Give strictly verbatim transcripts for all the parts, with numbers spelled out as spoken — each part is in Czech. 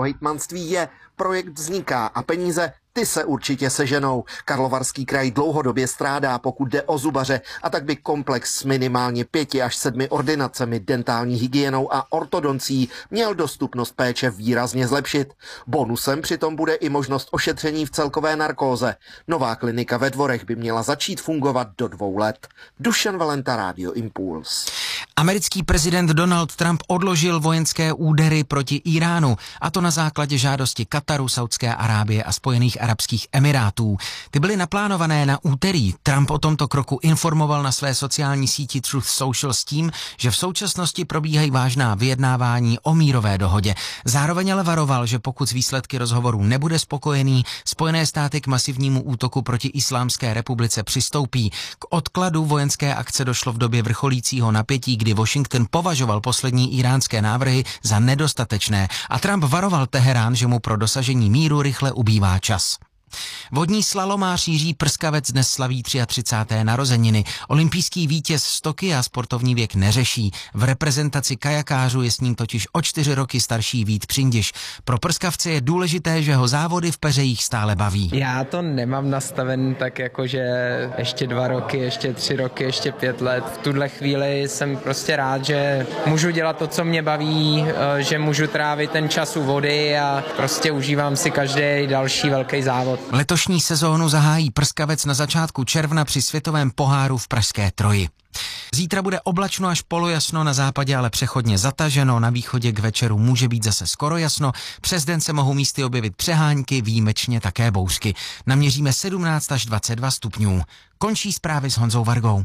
hejtmanství je, projekt vzniká a peníze ty se určitě seženou. Karlovarský kraj dlouhodobě strádá, pokud jde o zubaře, a tak by komplex s minimálně pěti až sedmi ordinacemi, dentální hygienou a ortodoncí měl dostupnost péče výrazně zlepšit. Bonusem přitom bude i možnost ošetření v celkové narkóze. Nová klinika ve Dvorech by měla začít fungovat do dvou let. Dušan Valenta, Radio Impuls. Americký prezident Donald Trump odložil vojenské údery proti Íránu, a to na základě žádosti Kataru, Saudské Arábie a Spojených arabských emirátů. Ty byly naplánované na úterý. Trump o tomto kroku informoval na své sociální síti Truth Social s tím, že v současnosti probíhají vážná vyjednávání o mírové dohodě. Zároveň ale varoval, že pokud z výsledky rozhovorů nebude spokojený, Spojené státy k masivnímu útoku proti Islámské republice přistoupí. K odkladu vojenské akce došlo v době vrcholícího napětí, kdy Washington považoval poslední íránské návrhy za nedostatečné a Trump varoval Teherán, že mu pro dosažení míru rychle ubývá čas. Vodní slalomář Jiří Prskavec dnes slaví třicáté třetí narozeniny. Olympijský vítěz z Tokia sportovní věk neřeší. V reprezentaci kajakářů je s ním totiž o čtyři roky starší Vít Přindiš. Pro Prskavce je důležité, že ho závody v peřejích stále baví. Já to nemám nastaven tak jako, že ještě dva roky, ještě tři roky, ještě pět let. V tuhle chvíli jsem prostě rád, že můžu dělat to, co mě baví, že můžu trávit ten čas u vody a prostě užívám si každý další velký závod. Letošní sezónu zahájí Prskavec na začátku června při světovém poháru v pražské Troji. Zítra bude oblačno až polojasno, na západě ale přechodně zataženo, na východě k večeru může být zase skoro jasno, přes den se mohou místy objevit přehánky, výjimečně také bouřky. Naměříme sedmnáct až dvacet dva stupňů. Končí zprávy s Honzou Vargou.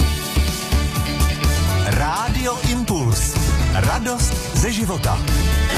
Rádio Impuls. Radost ze života.